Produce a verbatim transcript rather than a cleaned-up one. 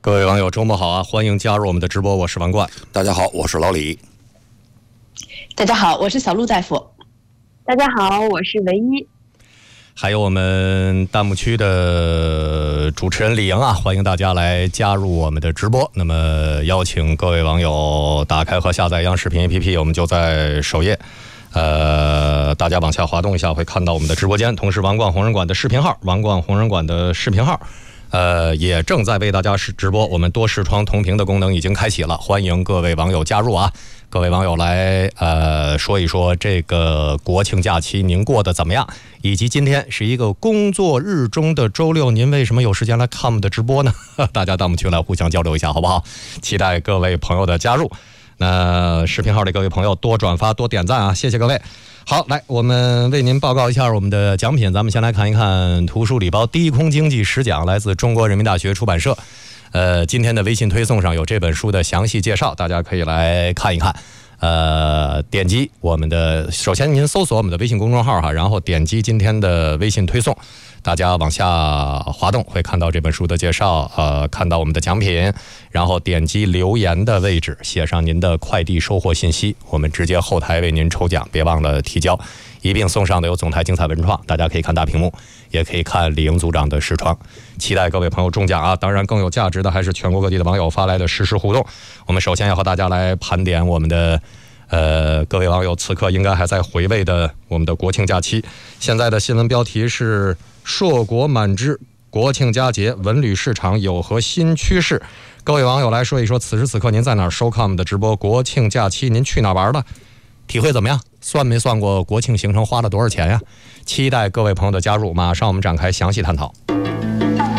各位网友，周末好啊！欢迎加入我们的直播，我是王冠。 大家好，我是老李。 大家好，我是小陆大夫。 大家好，我是唯一。 还有我们弹幕区的主持人李莹啊，欢迎大家来加入我们的直播。那么邀请各位网友打开和下载央视频 A P P， 我们就在首页。呃，大家往下滑动一下，会看到我们的直播间，同时王冠红人馆的视频号，王冠红人馆的视频号。呃，也正在为大家直播，我们多视窗同屏的功能已经开启了，欢迎各位网友加入啊！各位网友来呃说一说这个国庆假期您过得怎么样，以及今天是一个工作日中的周六，您为什么有时间来看我们的直播呢？大家弹幕区来互相交流一下，好不好？期待各位朋友的加入。那视频号的各位朋友多转发多点赞啊，谢谢各位。好，来，我们为您报告一下我们的奖品。咱们先来看一看图书礼包低空经济十奖，来自中国人民大学出版社。呃，今天的微信推送上有这本书的详细介绍，大家可以来看一看。呃，点击我们的，首先您搜索我们的微信公众号哈，然后点击今天的微信推送，大家往下滑动会看到这本书的介绍，呃，看到我们的奖品，然后点击留言的位置，写上您的快递收货信息，我们直接后台为您抽奖，别忘了提交。一并送上的有总台精彩文创，大家可以看大屏幕，也可以看李莹组长的视窗。期待各位朋友中奖啊！当然更有价值的还是全国各地的网友发来的实时互动。我们首先要和大家来盘点我们的呃各位网友此刻应该还在回味的我们的国庆假期。现在的新闻标题是硕果满枝，国庆佳节文旅市场有何新趋势？各位网友来说一说，此时此刻您在哪儿收看我们的直播？国庆假期您去哪儿玩了？体会怎么样？算没算过国庆行程花了多少钱呀？期待各位朋友的加入，马上我们展开详细探讨。